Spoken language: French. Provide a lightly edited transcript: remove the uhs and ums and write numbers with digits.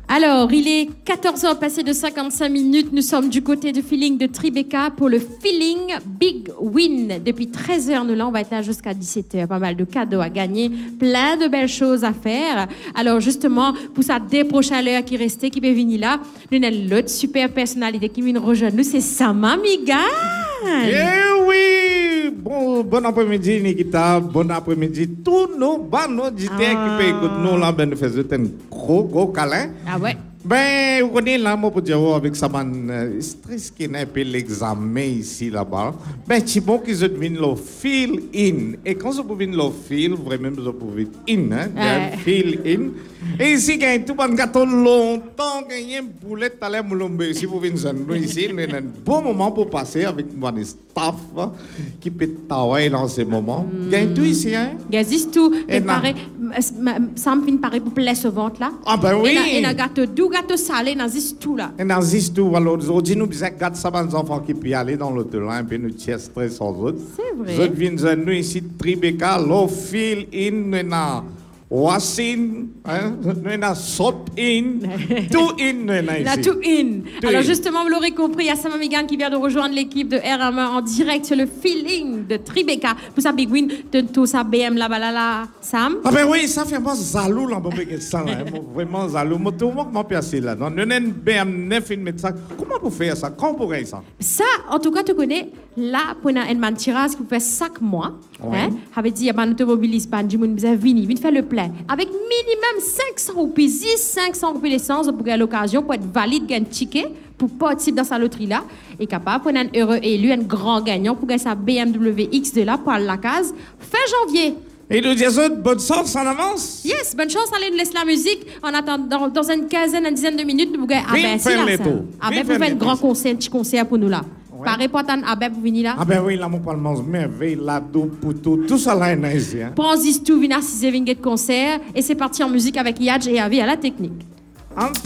Alors, il est 14h passé de 55 minutes. Nous sommes du côté du feeling de Tribeca pour le feeling Big Win. Depuis 13h, nous là, on va être là jusqu'à 17h. Pas mal de cadeaux à gagner, plein de belles choses à faire. Alors, justement, pour ça, dès prochaine heure qui restait, qui peut venir là, nous avons l'autre super personnalité qui vient rejoindre nous, c'est Sama Migan. Eh oui! Bon après-midi, Nikita. Bon après-midi, tous nos auditeurs qui peuvent écouter nous là, ben, nous faisons un gros câlin. Ah ouais? Ben, vous connaissez là, moi, pour dire, avec ça, stress qui n'est pas l'examen ici, là-bas. Ben, c'est bon qu'ils viennent le feel in. Et quand vous pouvez le feel, vraiment, vous pouvez in, hein? Feel in. Et ici, il y a tout le gâteau longtemps, il y a une boulette à l'air moulombe. Si vous venez ici, il y a un bon moment pour passer avec mon staff qui peut travailler dans ces moments. Il y a tout ici, hein? Il y a tout. Et pareil, ça me fait pareil pour plaire ce ventre là. Ah, ben oui! Et un gâteau doux, gâteau salé, il y a tout là. Et dans ce tout, alors, aujourd'hui, nous avons ça, les enfants qui peuvent aller dans l'hôtel, et puis nous tirons stress sans autres. C'est vrai. Nous viennent nous ici, Tribeca, l'eau fil in, nous Wassin, nous avons sop in, tout in, nous ici. La tout in. Alors justement, vous l'aurez compris, il y a Sama Migan qui vient de rejoindre l'équipe de R1 en direct sur le feeling de Tribeca. Pour sa Big Win, de tout sa BM là-bas là, Sam. Ah ben oui, ça fait moi zalou là, ça là, vraiment zalou. Moi tout le monde m'a passé là. Nous avons une BM 9 une ça. Comment vous faire ça? Comment vous ça? Ça, en tout cas, tu connais, là, pour une mantiras qui vous fait 5 mois, hein, avait dit, il y a un automobiliste, il y a vini faire le plein. Avec minimum 500 roupies, 500 roupies d'essence pour gagner l'occasion, pour être valide, gagner un ticket, pour participer dans sa loterie là, et capable pour un heureux élu, un grand gagnant, pour gagner sa BMW X2 là, pour aller à la case, fin janvier. Et nous disons bonne chance en avance. Yes, bonne chance, allez nous laisser la musique. En attendant, dans une quinzaine, une dizaine de minutes, vous gagner Abel, c'est là, Abel, pour faire un grand concert, un petit concert pour nous là. Pareil pour attendre Abel pour venir là. Ah ben oui, là, mon parlement, merveille, là, tout ça là est ici. Prends-y tout, venez assister, venez de concert, et c'est parti en musique avec Yadj et Avi à la technique.